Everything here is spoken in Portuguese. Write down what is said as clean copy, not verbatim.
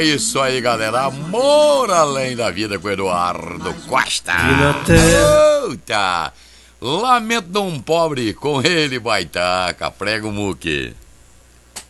isso aí, galera. Amor além da vida com Eduardo Costa. Puta. Lamento de um pobre, com ele baitaca, prega o muque.